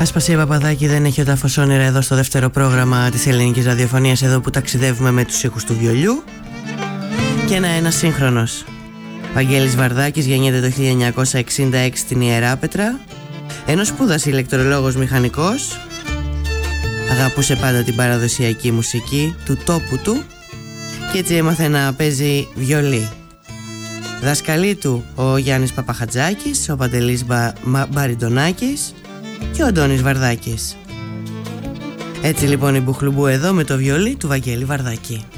Ασπασία Παπαδάκη δεν έχει ο τάφος όνειρα εδώ στο δεύτερο πρόγραμμα της ελληνικής ραδιοφωνίας, εδώ που ταξιδεύουμε με τους ήχους του βιολιού. Και ένα σύγχρονος. Βαγγέλης Βαρδάκης γεννιέται το 1966 στην Ιεράπετρα, ενώ σπούδασε ηλεκτρολόγος μηχανικός. Αγαπούσε πάντα την παραδοσιακή μουσική του τόπου του και έτσι έμαθε να παίζει βιολί. Δασκαλοί του ο Γιάννης Παπαχατζάκης, ο Παντελής Μπαριντονάκης και ο Αντώνης Βαρδάκης. Έτσι λοιπόν η Μπουχλουμπού εδώ με το βιολί του Βαγγέλη Βαρδάκη.